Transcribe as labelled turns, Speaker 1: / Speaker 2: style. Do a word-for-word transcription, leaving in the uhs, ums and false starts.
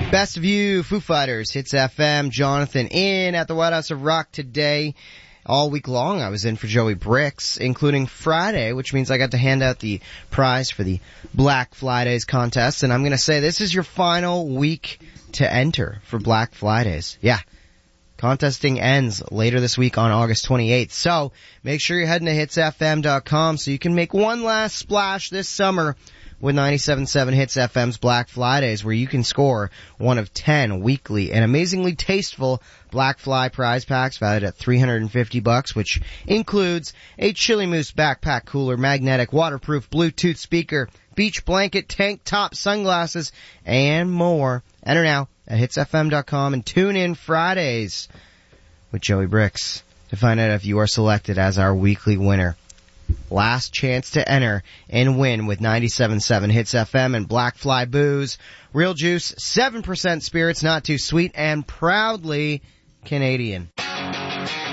Speaker 1: Best of You, Foo Fighters, Hits F M. Jonathan in at the White House of Rock today. All week long I was in for Joey Bricks, including Friday, which means I got to hand out the prize for the Black Fridays contest. And I'm going to say this is your final week to enter for Black Fridays. Yeah. Contesting ends later this week on August twenty-eighth. So make sure you're heading to hits f m dot com so you can make one last splash this summer with ninety-seven point seven Hits F M's Black Fridays, where you can score one of ten weekly and amazingly tasteful Black Fly prize packs valued at three hundred fifty bucks, which includes a Chili Moose backpack cooler, magnetic, waterproof Bluetooth speaker, beach blanket, tank top, sunglasses, and more. Enter now at hits f m dot com and tune in Fridays with Joey Bricks to find out if you are selected as our weekly winner. Last chance to enter and win with ninety-seven point seven Hits F M and Black Fly Booze. Real juice, seven percent spirits, not too sweet, and proudly Canadian.